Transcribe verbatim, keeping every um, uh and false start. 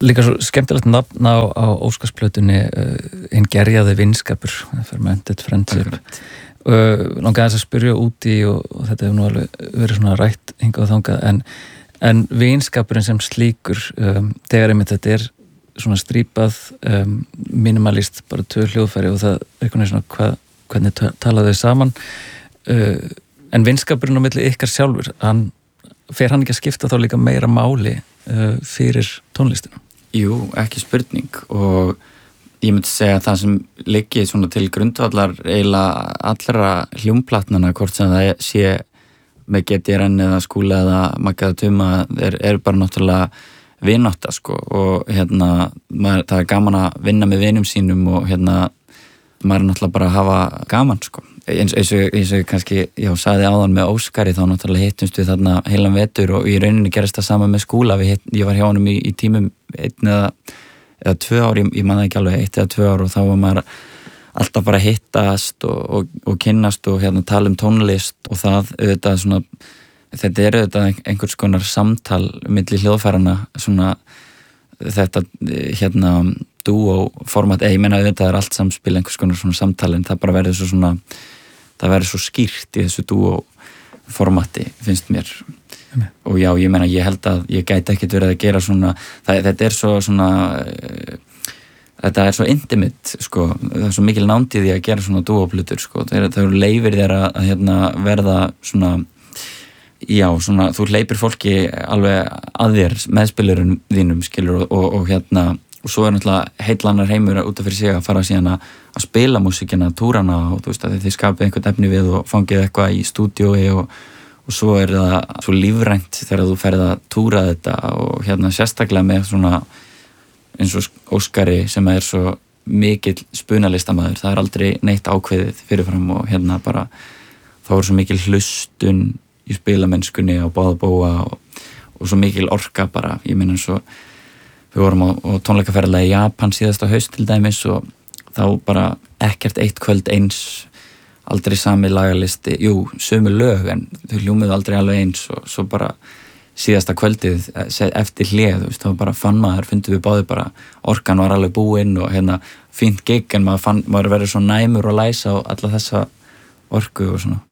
líka svo skemmtilegt nafn á, á Óskarsplötunni uh, hinn gerjaði vinskapur fermented friendship uh, langaði þess að spyrja út í og, og þetta hefur nú alveg verið svona rætt hingað og þangað en, en vinskapurinn sem slíkur um, þegar einmitt þetta er svona strípað um, minimalist bara tvö hljóðfæri og það er einhvern veginn svona hvað, hvernig tala þau saman uh, en vinskapurinn á milli ykkar sjálfur hann, fer hann ekki að skipta þá líka meira máli uh, fyrir tónlistina? Jú, ekki spurning og ég myndi segja að það sem liggi svona til grundvallar eiginlega allra hljómplatnana hvort sem það sé með G D R N eða Skúla eða Magga Tuma er, er bara náttúrulega vinátta sko og hérna maður, það er gaman að vinna með vinum sínum og hérna maður er náttúrulega bara að hafa gaman sko eins, eins, og, eins og kannski já, sagði áðan með Óskari þá náttúrulega hittumst við þarna heilan vetur og í rauninni gerist það sama með Skúla við hitt, ég var hjá honum í, í tímum einn eða, eða tvö ár, ég, ég man það ekki alveg eitt eða tvö ár og þá var maður alltaf bara hittast og, og, og kynnast og hérna tala um tónlist og það auðvitað svona þetta er auðvitað einhvers konar samtal milli hljóðfærana svona þetta hérna dúó format, ég meina auðvitað er allt samspil einhvers konar svona samtal en það bara verður svo svona það verður svo skýrt í þessu dúó formati finnst mér mm. og já, ég meina ég held að ég gæti ekkert verið að gera svona það, þetta er svo svona þetta er svo intimate sko, það er svo mikil nándið í að gera svona dúóplutur sko, það eru er leifir þér að, að hérna, verða svona já, svona, þú hleypir fólki alveg að þér meðspilurinn þínum, skilur, og, og, og hérna og svo er náttúrulega heillannar heimur út af fyrir sig að fara síðan að, að spila músíkina, túrana og þú veist að þið skapið einhvern efni við og fangið eitthvað í stúdíói og, og svo er það svo lífrænt þegar þú ferð að túra þetta og hérna sérstaklega með svona eins og Óskari sem er svo mikill spunalistamæður, það er aldrei neitt ákveðið fyrirfram og hérna bara þá er svo mikil hlustun í spilamennskunni á báða bóa og, og svo mikil orka bara, ég meina eins og við vorum á, á tónleikaferðalagi í Japan síðasta haust til dæmis og þá bara ekkert eitt kvöld eins aldrei sami lagalisti, jú, sömu lög en þau hljómuðu aldrei alveg eins og svo bara síðasta kvöldið eftir hlið, þú veist, þá bara fann maður fundum við báði bara, orkan var alveg búinn og hérna fínt gig en maður, fann, maður verður svo næmur og læsa á alla þessa orku og svona